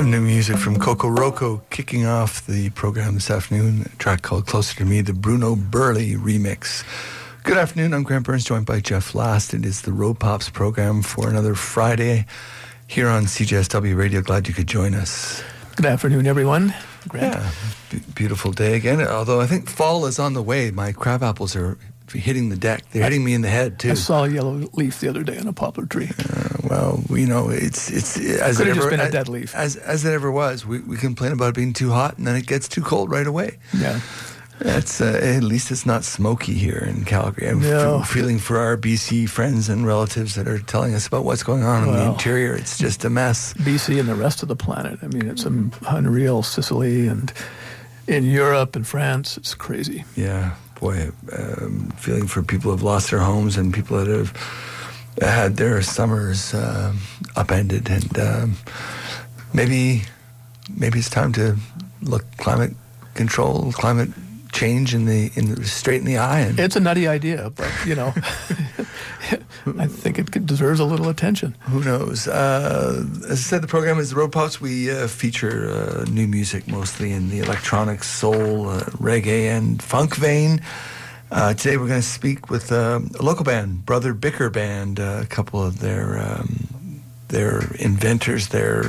Some new music from Coco Roco kicking off the program this afternoon. A track called Closer to Me, the Bruno Burley remix. Good afternoon, I'm Grant Burns, joined by Jeff Last. It is the Road Pops program for another Friday here on CJSW Radio. Glad you could join us. Good afternoon, everyone. Grant. Yeah, beautiful day again. Although I think fall is on the way. My crab apples are hitting the deck. They're hitting me in the head too. I saw a yellow leaf the other day on a poplar tree. Well, you know, it's as could it have just ever, been a dead leaf. As it ever was. We complain about it being too hot, and then it gets too cold right away. Yeah. It's at least it's not smoky here in Calgary. I'm feeling for our BC friends and relatives that are telling us about what's going on in the interior. It's just a mess. BC and the rest of the planet. I mean, it's unreal. Sicily and in Europe and France, it's crazy. Yeah, boy, feeling for people who have lost their homes and people that have had their summers upended, and maybe it's time to look climate control, climate change straight in the eye. And it's a nutty idea, but you know, I think it deserves a little attention. Who knows? As I said, the program is the Road Pops. We feature new music mostly in the electronic, soul, reggae, and funk vein. Today we're going to speak with a local band, Brother Bicker Band. A couple of their inventors,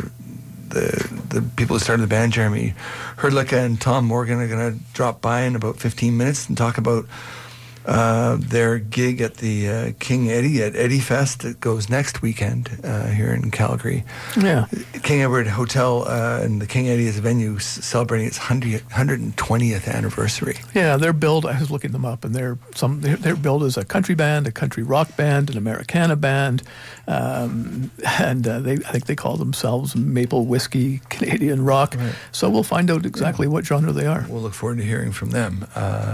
the people who started the band, Jeremy Herdlicka and Tom Morgan, are going to drop by in about 15 minutes and talk about their gig at the King Eddie at Eddie Fest that goes next weekend here in Calgary. Yeah, King Edward Hotel and the King Eddie is a venue celebrating its 120th anniversary. Yeah, their build, I was looking them up, and their build is a country band, a country rock band, an Americana band, and I think they call themselves Maple Whiskey Canadian Rock. Right. So we'll find out exactly what genre they are. We'll look forward to hearing from them.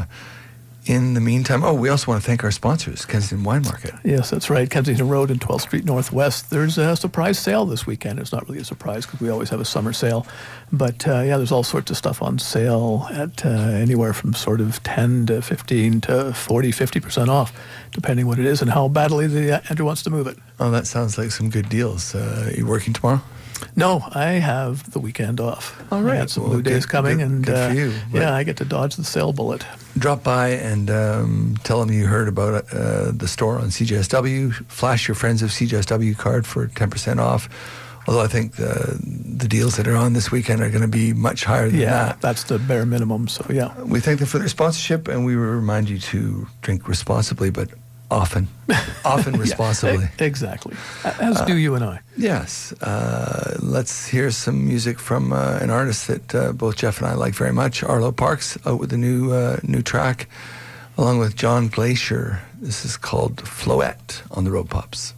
In the meantime, we also want to thank our sponsors, Kensington Wine Market. Yes, that's right. Kensington Road and 12th Street Northwest. There's a surprise sale this weekend. It's not really a surprise because we always have a summer sale. But, there's all sorts of stuff on sale at anywhere from sort of 10 to 15 to 40, 50% off, depending what it is and how badly the Andrew wants to move it. Oh, that sounds like some good deals. Are you working tomorrow? No, I have the weekend off. All right. I had some blue days coming, and good for you. I get to dodge the sale bullet. Drop by and tell them you heard about the store on CJSW. Flash your Friends of CJSW card for 10% off. Although I think the deals that are on this weekend are going to be much higher than that. Yeah, that's the bare minimum, so yeah. We thank them for their sponsorship, and we remind you to drink responsibly, but often responsibly. Yeah, exactly. As do you and I. Yes. Let's hear some music from an artist that both Jeff and I like very much, Arlo Parks, out with a new track, along with John Glacier. This is called Floette on the Road Pops.